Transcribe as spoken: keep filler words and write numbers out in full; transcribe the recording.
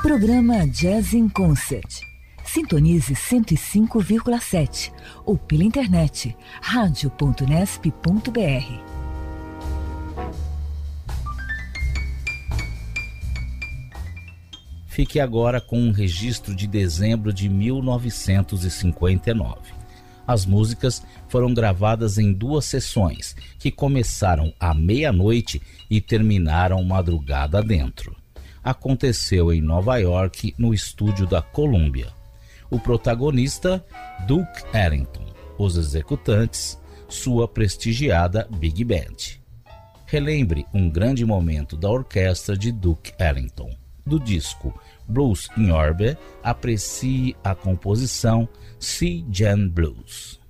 Programa Jazz in Concert. Sintonize cento e cinco vírgula sete ou pela internet rádio ponto nesp ponto br. Fique agora com um registro de dezembro de mil novecentos e cinquenta e nove. As músicas foram gravadas em duas sessões, que começaram à meia-noite e terminaram madrugada dentro. Aconteceu em Nova York, no estúdio da Columbia. O protagonista, Duke Ellington. Os executantes, sua prestigiada Big Band. Relembre um grande momento da orquestra de Duke Ellington. Do disco Blues in Orbe, aprecie a composição Sea Jam Blues.